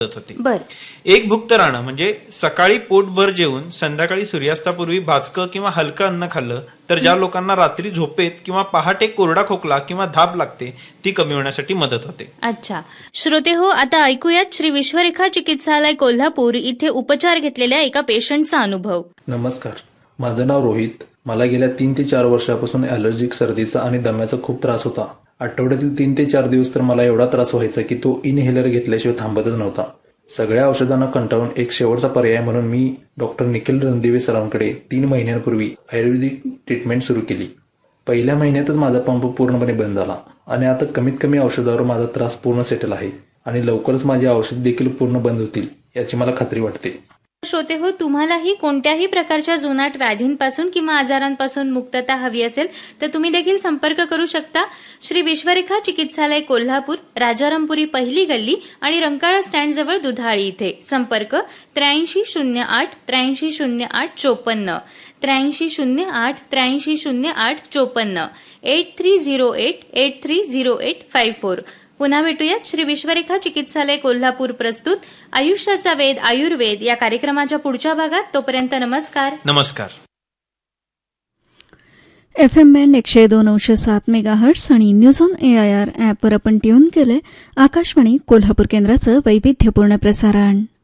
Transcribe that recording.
होते. बर. एक भुक्त राहणं म्हणजे सकाळी पोटभर जेवून संध्याकाळी सूर्यास्तापूर्वी भाजकं किंवा हलकं अन्न खाल्लं तर ज्या लोकांना रात्री झोपेत किंवा पहाटे कोरडा खोकला किंवा धाप लागते ती कमी होण्यासाठी मदत होते. अच्छा श्रोते हो, आता ऐकूयात श्री विश्वरेखा चिकित्सालय कोल्हापूर इथे उपचार घेतलेल्या एका पेशंटचा अनुभव. नमस्कार, माझं नाव रोहित. मला गेल्या 3 ते 4 वर्षापासून ॲलर्जिक सर्दीचा आणि दम्याचा खूप त्रास होता. आठवड्यातील 3 ते 4 दिवस तर मला एवढा त्रास व्हायचा की तो इनहेलर घेतल्याशिवाय थांबतच नव्हता. सगळ्या औषधांना कंटाळून एक शेवटचा पर्याय म्हणून मी डॉक्टर निखिल रणदिवे सरांकडे 3 महिन्यांपूर्वी आयुर्वेदिक ट्रीटमेंट सुरू केली. पहिल्या महिन्यातच माझा पंप पूर्णपणे बंद झाला आणि आता कमीत कमी औषधावर माझा त्रास पूर्ण सेटल आहे आणि लवकरच माझी औषध देखील पूर्ण बंद होतील याची मला खात्री वाटते. श्रोते हो, तुम्हालाही कोणत्याही प्रकारच्या जुनाट व्याधींपासून किंवा आजारांपासून मुक्तता हवी असेल तर तुम्ही देखील संपर्क करू शकता. श्री विश्वरेखा चिकित्सालय कोल्हापूर, राजारामपुरी पहिली गल्ली आणि रंकाळा स्टँड जवळ दुधाळी इथे. संपर्क 8308 8308 54 8308 8308 54 8308 8308 54. पुन्हा भेटूयात श्री विश्वरेखा चिकित्सालय कोल्हापूर प्रस्तुत आयुष्याचा वेध आयुर्वेद या कार्यक्रमाच्या पुढच्या भागात. तोपर्यंत नमस्कार. नमस्कार. FM बँड 102.7 मेगाहर्ट्स आणि न्यूज ऑन AIR ॲपवर आपण ट्यून केले आकाशवाणी कोल्हापूर केंद्राचं वैविध्यपूर्ण प्रसारण.